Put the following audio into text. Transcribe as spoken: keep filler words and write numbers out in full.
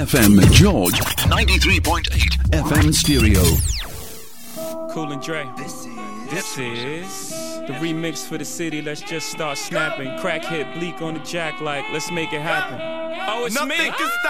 F M George, ninety-three point eight F M stereo. Cool and Dre. This is, this is the remix for the city. Let's just start snapping. Crack hit bleak on the jack like, let's make it happen. Oh, it's Nothing me. Can stop